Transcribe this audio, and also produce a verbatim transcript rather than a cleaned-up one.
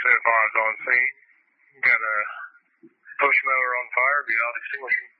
ten five's on scene. Got a push mower on fire, beyond extinguishing.